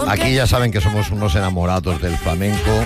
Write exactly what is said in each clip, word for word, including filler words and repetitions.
Aquí ya saben que somos unos enamorados del flamenco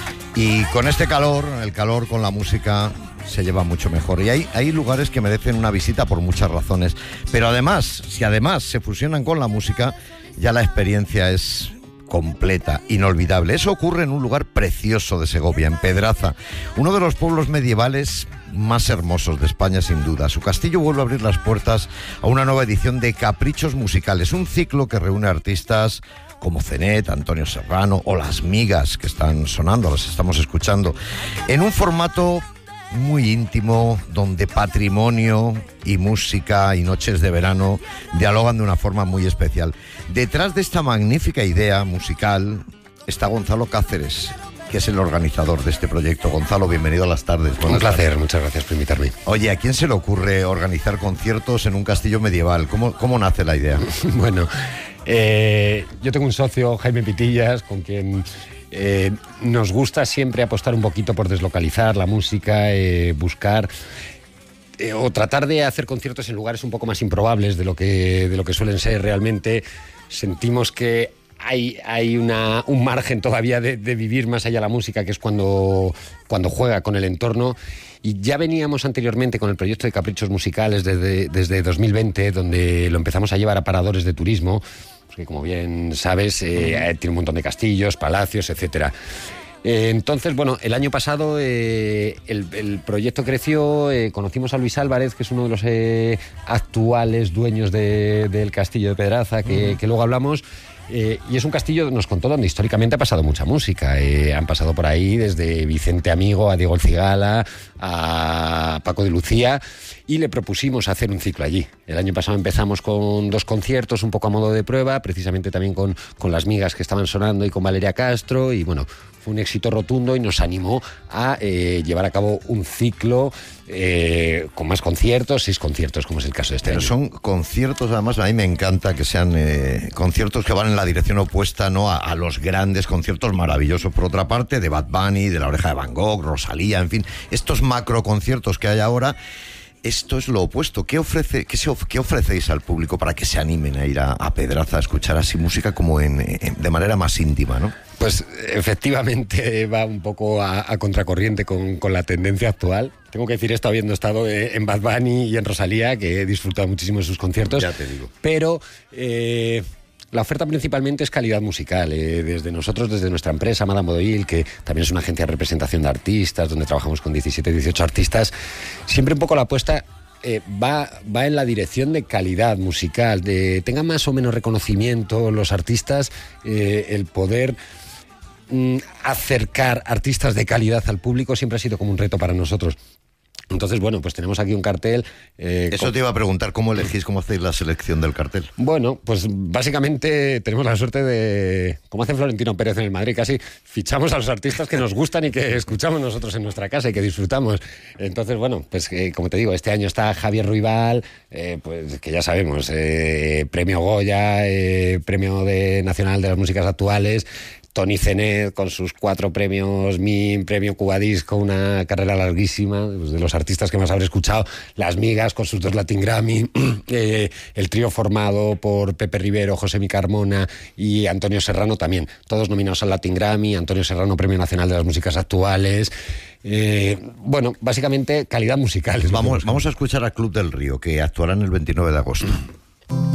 y con este calor, el calor con la música se lleva mucho mejor. Y hay, hay lugares que merecen una visita por muchas razones. Pero además, si además se fusionan con la música, ya la experiencia es completa, inolvidable. Eso ocurre en un lugar precioso de Segovia, en Pedraza, uno de los pueblos medievales más hermosos de España, sin duda. Su castillo vuelve a abrir las puertas a una nueva edición de Caprichos Musicales, un ciclo que reúne artistas como Zenet, Antonio Serrano o Las Migas, que están sonando, las estamos escuchando, en un formato muy íntimo, donde patrimonio y música y noches de verano dialogan de una forma muy especial. Detrás de esta magnífica idea musical está Gonzalo Cáceres, que es el organizador de este proyecto. Gonzalo, bienvenido a Las Tardes. Buenas un placer, tardes. Muchas gracias por invitarme. Oye, ¿a quién se le ocurre organizar conciertos en un castillo medieval? ¿Cómo, cómo nace la idea? Bueno, eh, yo tengo un socio, Jaime Pitillas, con quien eh, nos gusta siempre apostar un poquito por deslocalizar la música, eh, buscar eh, o tratar de hacer conciertos en lugares un poco más improbables de lo que, de lo que suelen ser realmente. Sentimos que Hay, hay una, un margen todavía de, de vivir más allá de la música, que es cuando, cuando juega con el entorno. Y ya veníamos anteriormente con el proyecto de Caprichos Musicales desde, desde dos mil veinte, donde lo empezamos a llevar a paradores de turismo, porque como bien sabes, eh, tiene un montón de castillos, palacios, etcétera. Eh, entonces, bueno, el año pasado eh, el, el proyecto creció, eh, conocimos a Luis Álvarez, que es uno de los eh, actuales dueños de, del castillo de Pedraza, que, uh-huh. que luego hablamos. Eh, y es un castillo, nos contó, donde históricamente ha pasado mucha música. Eh, han pasado por ahí desde Vicente Amigo a Diego El Cigala, a Paco de Lucía, y le propusimos hacer un ciclo allí. El año pasado empezamos con dos conciertos, un poco a modo de prueba, precisamente también con, con Las Migas, que estaban sonando, y con Valeria Castro, y bueno, fue un éxito rotundo y nos animó a eh, llevar a cabo un ciclo eh, con más conciertos, seis conciertos, como es el caso de este Pero año. Son conciertos, además, a mí me encanta que sean eh, conciertos que van en la dirección opuesta, ¿no?, a, a los grandes conciertos maravillosos, por otra parte, de Bad Bunny, de La Oreja de Van Gogh, Rosalía, en fin, estos macro conciertos que hay ahora. Esto es lo opuesto. ¿Qué ofrece, qué, se of, qué ofrecéis al público para que se animen a ir a, a Pedraza a escuchar así música como en, en, de manera más íntima, ¿no? Pues efectivamente va un poco a, a contracorriente con, con la tendencia actual. Tengo que decir esto habiendo estado en Bad Bunny y en Rosalía, que he disfrutado muchísimo de sus conciertos. Ya te digo. Pero Eh, la oferta principalmente es calidad musical. Eh, desde nosotros, desde nuestra empresa, Madame Bodoil, que también es una agencia de representación de artistas, donde trabajamos con diecisiete, dieciocho artistas, siempre un poco la apuesta eh, va, va en la dirección de calidad musical, de tengan más o menos reconocimiento los artistas, eh, el poder mm, acercar artistas de calidad al público siempre ha sido como un reto para nosotros. Entonces, bueno, pues tenemos aquí un cartel. Eh, Eso con... te iba a preguntar, ¿cómo elegís, cómo hacéis la selección del cartel? Bueno, pues básicamente tenemos la suerte de, como hace Florentino Pérez en el Madrid, casi fichamos a los artistas que nos gustan y que escuchamos nosotros en nuestra casa y que disfrutamos. Entonces, bueno, pues eh, como te digo, este año está Javier Ruibal, eh, pues que ya sabemos, eh, premio Goya, eh, premio de Nacional de las Músicas Actuales, Tony Zenet con sus cuatro premios M I M, premio Cuba Disco, una carrera larguísima, pues de los artistas que más habré escuchado, Las Migas con sus dos Latin Grammy, eh, el trío formado por Pepe Rivero, José Mi Carmona y Antonio Serrano también, todos nominados al Latin Grammy, Antonio Serrano Premio Nacional de las Músicas Actuales. Eh, bueno, básicamente calidad musical. Vamos, vamos a escuchar a Club del Río, que actuarán el veintinueve de agosto.